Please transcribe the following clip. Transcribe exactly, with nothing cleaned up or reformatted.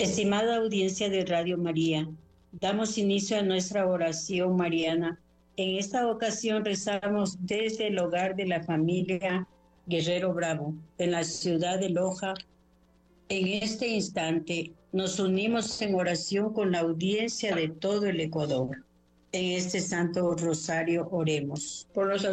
Estimada audiencia de Radio María, damos inicio a nuestra oración mariana. En esta ocasión rezamos desde el hogar de la familia Guerrero Bravo, en la ciudad de Loja. En este instante nos unimos en oración con la audiencia de todo el Ecuador. En este Santo Rosario oremos. Por los